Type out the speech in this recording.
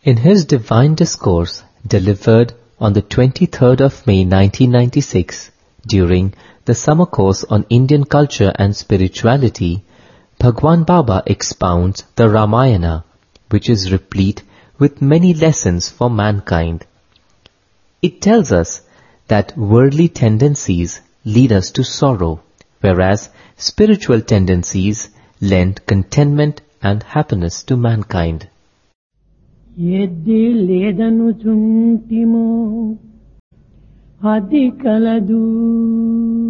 In his Divine Discourse, delivered on the 23rd of May 1996, during the summer course on Indian culture and spirituality, Bhagwan Baba expounds the Ramayana, which is replete with many lessons for mankind. It tells us that worldly tendencies lead us to sorrow, whereas spiritual tendencies lend contentment and happiness to mankind. ఎద్ది లేదనుచుంటిమో అది కలదు